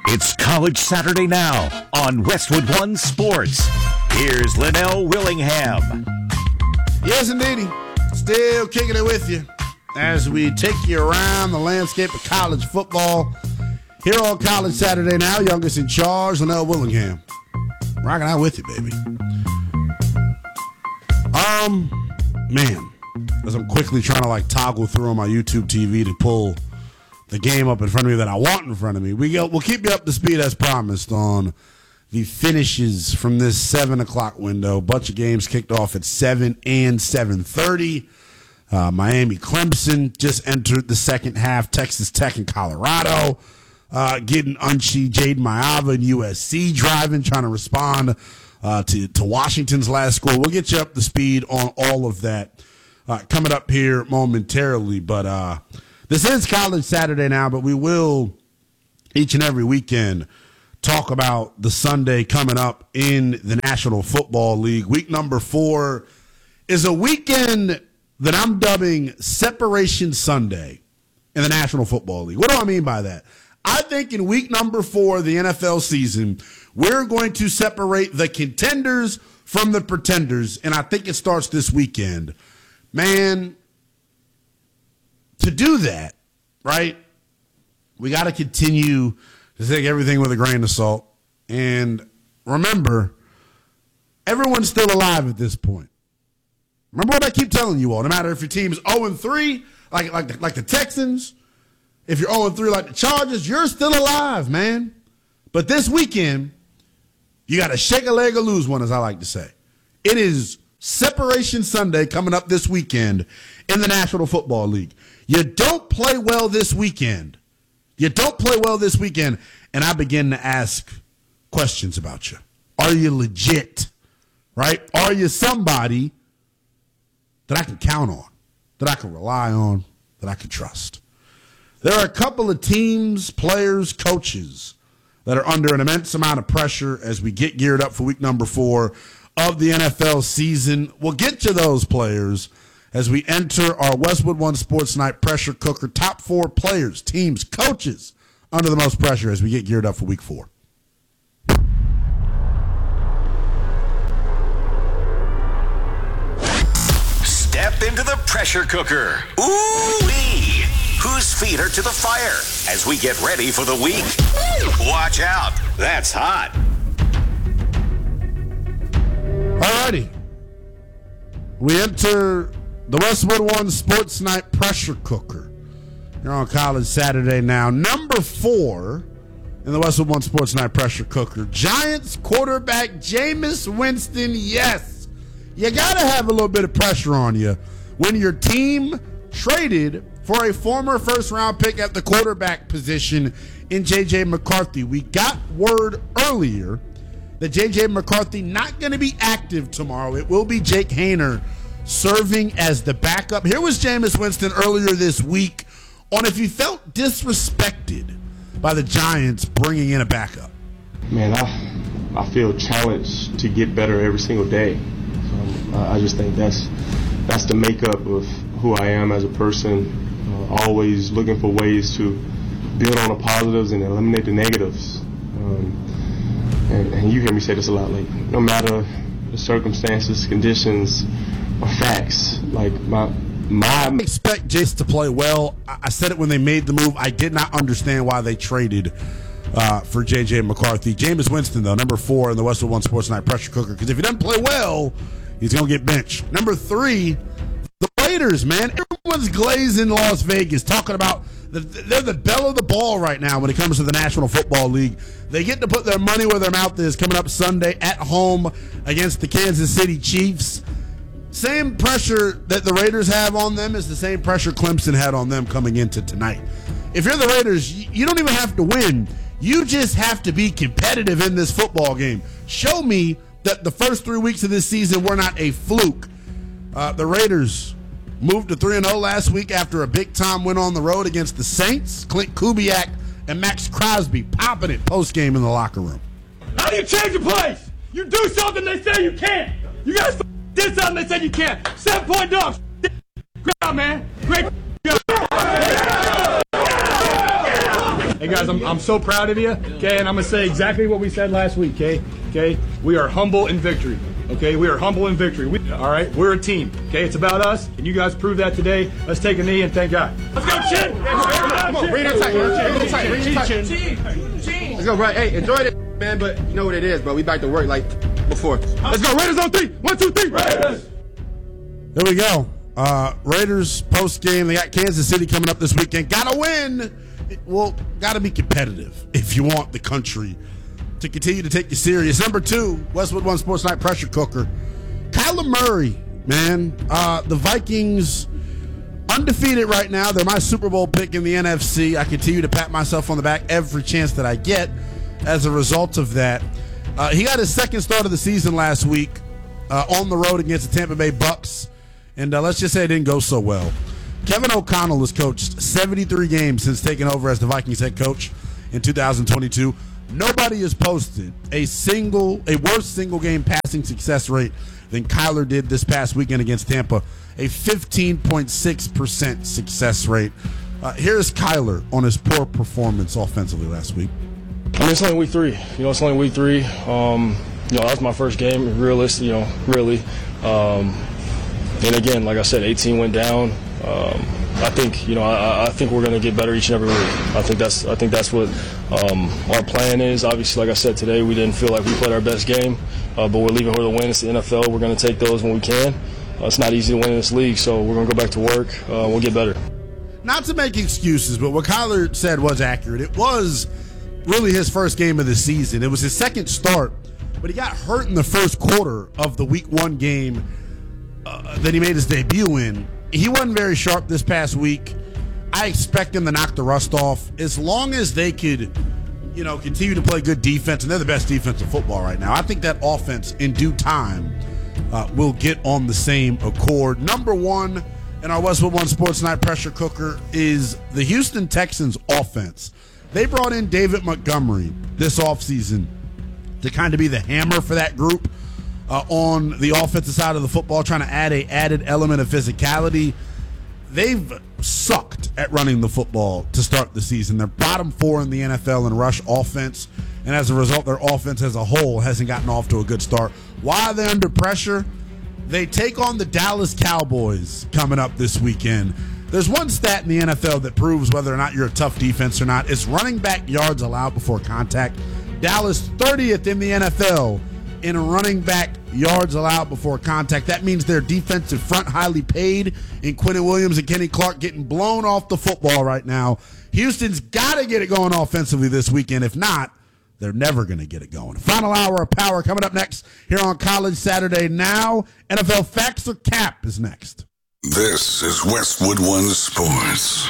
It's College Saturday Now on Westwood One Sports. Here's Linnell Willingham. Yes, indeedy. Still kicking it with you as we take you around the landscape of college football. Here on College Saturday Now, youngest in charge, Linnell Willingham. Rocking out with you, baby. Man, as I'm quickly trying to toggle through on my YouTube TV to pull the game up in front of me that I want in front of me. We'll keep you up to speed as promised on the finishes from this 7 o'clock window. Bunch of games kicked off at 7 and 7:30. Miami Clemson just entered the second half. Texas Tech and Colorado getting unchy. Jaden Maiava and USC driving, trying to respond to Washington's last score. We'll get you up to speed on all of that coming up here momentarily. But this is College Saturday Now, but we will each and every weekend talk about the Sunday coming up in the National Football League. Week number 4 is a weekend that I'm dubbing Separation Sunday in the National Football League. What do I mean by that? I think in week number 4 of the NFL season, we're going to separate the contenders from the pretenders, and I think it starts this weekend. Man, to do that, right, we got to continue to take everything with a grain of salt. And remember, everyone's still alive at this point. Remember what I keep telling you all. No matter if your team is 0-3, like the Texans, if you're 0-3 like the Chargers, you're still alive, man. But this weekend, you got to shake a leg or lose one, as I like to say. It is Separation Sunday coming up this weekend in the National Football League. You don't play well this weekend. And I begin to ask questions about you. Are you legit? Right? Are you somebody that I can count on, that I can rely on, that I can trust? There are a couple of teams, players, coaches that are under an immense amount of pressure as we get geared up for week number 4 of the NFL season. We'll get to those players as we enter our Westwood One Sports Night Pressure Cooker. Top 4 players, teams, coaches under the most pressure as we get geared up for week 4. Step into the pressure cooker. Ooh-wee! Whose feet are to the fire as we get ready for the week? Watch out. That's hot. Alrighty. We enter the Westwood One Sports Night Pressure Cooker. You're on College Saturday Now. Number 4 in the Westwood One Sports Night Pressure Cooker. Giants quarterback Jameis Winston. Yes, you got to have a little bit of pressure on you when your team traded for a former first-round pick at the quarterback position in J.J. McCarthy. We got word earlier that J.J. McCarthy not going to be active tomorrow. It will be Jake Haener serving as the backup. Here was Jameis Winston earlier this week on if he felt disrespected by the Giants bringing in a backup. Man, I feel challenged to get better every single day. I just think that's the makeup of who I am as a person. Always looking for ways to build on the positives and eliminate the negatives. And you hear me say this a lot, no matter the circumstances, conditions, or facts, I expect Jace to play well. I said it when they made the move. I did not understand why they traded for J.J. McCarthy. Jameis Winston, though, number 4 in the Westwood One Sports Night Pressure Cooker, because if he doesn't play well, he's going to get benched. Number 3, the Raiders, man. Everyone's glazing Las Vegas, talking about they're the belle of the ball right now when it comes to the National Football League. They get to put their money where their mouth is coming up Sunday at home against the Kansas City Chiefs. Same pressure that the Raiders have on them is the same pressure Clemson had on them coming into tonight. If you're the Raiders, you don't even have to win. You just have to be competitive in this football game. Show me that the first 3 weeks of this season were not a fluke. The Raiders moved to 3-0 last week after a big-time win on the road against the Saints. Clint Kubiak and Max Crosby popping it post-game in the locker room. How do you change a place? You do something they say you can't. You guys did something they said you can't. 7-point dogs. Great job, man. Great job. Hey, guys, I'm so proud of you, okay? And I'm going to say exactly what we said last week, okay? Okay? We are humble in victory, okay? We are humble in victory. All right? We're a team, okay? It's about us, and you guys proved that today. Let's take a knee and thank God. Let's go, Chin! Come on, bring it tight. Let's go, right? Hey, enjoy it, man, but you know what it is, bro. We back to work like before. Let's go, Raiders on 3. 1, 2, 3, Raiders! There we go. Raiders post-game. They got Kansas City coming up this weekend. Got to win. Well, got to be competitive if you want the country to continue to take you serious. Number 2, Westwood One Sports Night Pressure Cooker. Kyler Murray, man. The Vikings undefeated right now. They're my Super Bowl pick in the NFC. I continue to pat myself on the back every chance that I get as a result of that. He got his second start of the season last week on the road against the Tampa Bay Bucks. And let's just say it didn't go so well. Kevin O'Connell has coached 73 games since taking over as the Vikings head coach in 2022. Nobody has posted a worse single-game passing success rate than Kyler did this past weekend against Tampa, a 15.6% success rate. Here's Kyler on his poor performance offensively last week. I mean, it's only week 3. It's only week 3. That was my first game, really. And again, like I said, 18 went down. I think we're going to get better each and every week. I think that's what our plan is. Obviously, like I said today, we didn't feel like we played our best game, but we're leaving here to win. It's the NFL. We're going to take those when we can. It's not easy to win in this league, so we're going to go back to work. We'll get better. Not to make excuses, but what Kyler said was accurate. It was really his first game of the season. It was his second start, but he got hurt in the first quarter of the Week 1 game that he made his debut in. He wasn't very sharp this past week. I expect him to knock the rust off as long as they could, continue to play good defense, and they're the best defense in football right now. I think that offense, in due time, will get on the same accord. Number 1 in our Westwood One Sports Night Pressure Cooker is the Houston Texans offense. They brought in David Montgomery this offseason to kind of be the hammer for that group. On the offensive side of the football, trying to add an added element of physicality. They've sucked at running the football to start the season. They're bottom 4 in the NFL in rush offense, and as a result, their offense as a whole hasn't gotten off to a good start. Why are they under pressure? They take on the Dallas Cowboys coming up this weekend. There's one stat in the NFL that proves whether or not you're a tough defense or not. It's running back yards allowed before contact. Dallas 30th in the NFL in running back yards allowed before contact. That means their defensive front highly paid, and Quinnen Williams and Kenny Clark getting blown off the football right now. Houston's got to get it going offensively this weekend. If not, they're never going to get it going. Final hour of power coming up next here on College Saturday Now. NFL Facts or Cap is next. This is Westwood One Sports.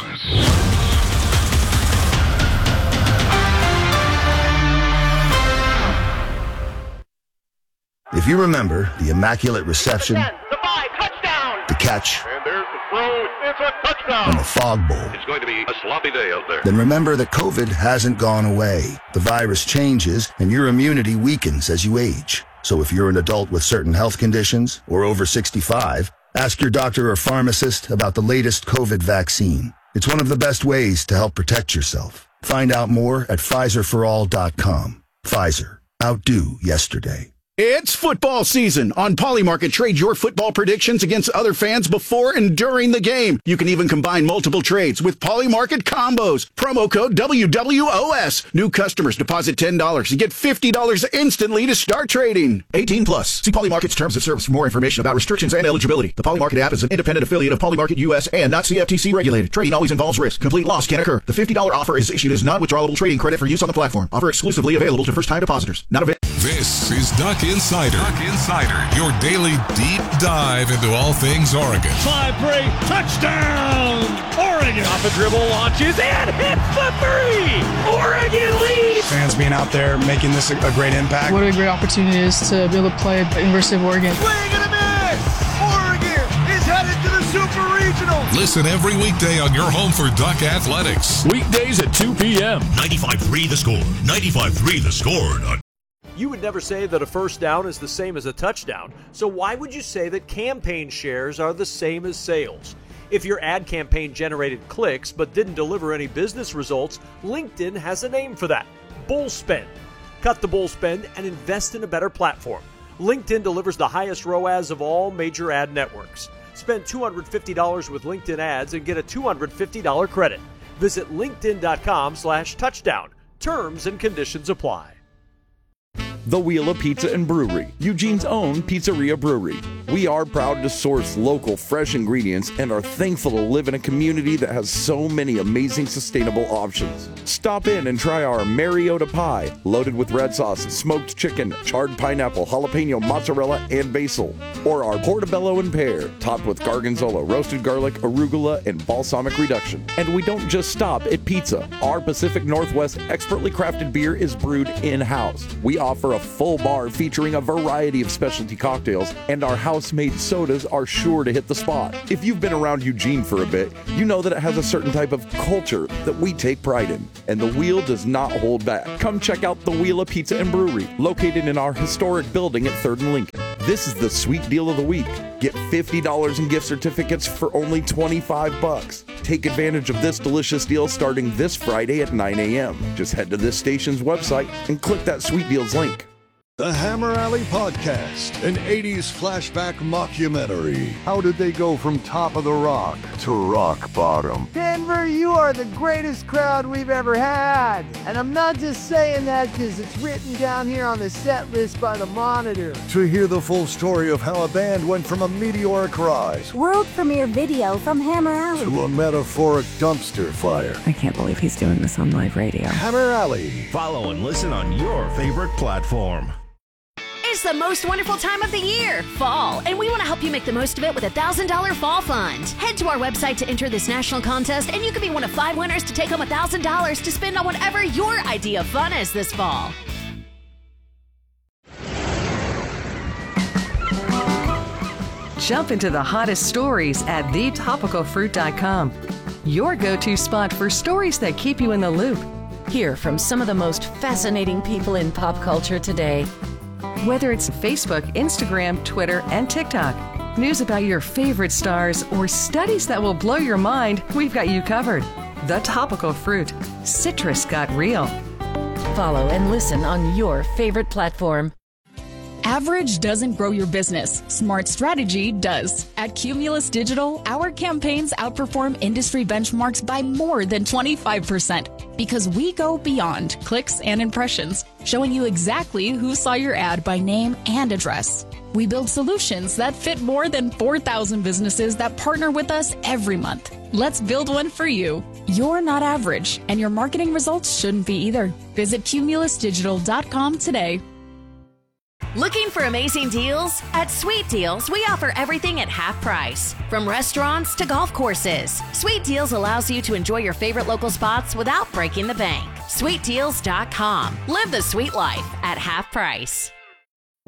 If you remember the immaculate reception, the catch, and there's the throw. It's a touchdown. and the fog bowl, It's going to be a sloppy day out there. then remember that COVID hasn't gone away. The virus changes, and your immunity weakens as you age. So if you're an adult with certain health conditions or over 65, ask your doctor or pharmacist about the latest COVID vaccine. It's one of the best ways to help protect yourself. Find out more at PfizerForAll.com. Pfizer. Outdo yesterday. It's football season. On Polymarket, trade your football predictions against other fans before and during the game. You can even combine multiple trades with Polymarket combos. Promo code WWOS. New customers deposit $10 and get $50 instantly to start trading. 18 plus. See Polymarket's terms of service for more information about restrictions and eligibility. The Polymarket app is an independent affiliate of Polymarket US and not CFTC regulated. Trading always involves risk. Complete loss can occur. The $50 offer is issued as non-withdrawable trading credit for use on the platform. Offer exclusively available to first-time depositors. Not available. This is Duck Insider. Duck Insider, your daily deep dive into all things Oregon. 5-3, touchdown, Oregon. Off a dribble, launches, and hits the 3. Oregon leads. Fans being out there making this a great impact. What a great opportunity it is to be able to play at the University of Oregon. Swing and a miss. Oregon is headed to the Super Regional. Listen every weekday on your home for Duck Athletics. Weekdays at 2 p.m. 95.3 The Score. 95.3 The Score. You would never say that a first down is the same as a touchdown, so why would you say that campaign shares are the same as sales? If your ad campaign generated clicks but didn't deliver any business results, LinkedIn has a name for that: bull spend. Cut the bull spend and invest in a better platform. LinkedIn delivers the highest ROAS of all major ad networks. Spend $250 with LinkedIn ads and get a $250 credit. Visit linkedin.com/touchdown. Terms and conditions apply. The Wheel of Pizza and Brewery, Eugene's own pizzeria brewery. We are proud to source local, fresh ingredients and are thankful to live in a community that has so many amazing sustainable options. Stop in and try our Mariota pie, loaded with red sauce, smoked chicken, charred pineapple, jalapeno, mozzarella, and basil. Or our portobello and pear, topped with gargonzola, roasted garlic, arugula, and balsamic reduction. And we don't just stop at pizza. Our Pacific Northwest expertly crafted beer is brewed in-house. We offer a full bar featuring a variety of specialty cocktails, and our house-made sodas are sure to hit the spot. If you've been around Eugene for a bit, you know that it has a certain type of culture that we take pride in, and the Wheel does not hold back. Come check out the Wheel of Pizza and Brewery, located in our historic building at 3rd and Lincoln. This is the sweet deal of the week. Get $50 in gift certificates for only $25. Take advantage of this delicious deal starting this Friday at 9 a.m. Just head to this station's website and click that Sweet Deals link. The Hammer Alley Podcast, an 80s flashback mockumentary. How did they go from top of the rock to rock bottom? Denver, you are the greatest crowd we've ever had. And I'm not just saying that because it's written down here on the set list by the Monitor. To hear the full story of how a band went from a meteoric rise, world premiere video from Hammer Alley, to a metaphoric dumpster fire. I can't believe he's doing this on live radio. Hammer Alley. Follow and listen on your favorite platform. It's the most wonderful time of the year, fall, and we want to help you make the most of it with a $1,000 fall fund. Head to our website to enter this national contest, and you can be one of 5 winners to take home $1,000 to spend on whatever your idea of fun is this fall. Jump into the hottest stories at thetopicalfruit.com. Your go-to spot for stories that keep you in the loop. Hear from some of the most fascinating people in pop culture today. Whether it's Facebook, Instagram, Twitter, and TikTok, news about your favorite stars, or studies that will blow your mind, we've got you covered. The Topical Fruit. Citrus got real. Follow and listen on your favorite platform. Average doesn't grow your business. Smart strategy does. At Cumulus Digital, our campaigns outperform industry benchmarks by more than 25% because we go beyond clicks and impressions, showing you exactly who saw your ad by name and address. We build solutions that fit more than 4,000 businesses that partner with us every month. Let's build one for you. You're not average, and your marketing results shouldn't be either. Visit cumulusdigital.com today. Looking for amazing deals? At Sweet Deals, we offer everything at half price. From restaurants to golf courses, Sweet Deals allows you to enjoy your favorite local spots without breaking the bank. SweetDeals.com. Live the sweet life at half price.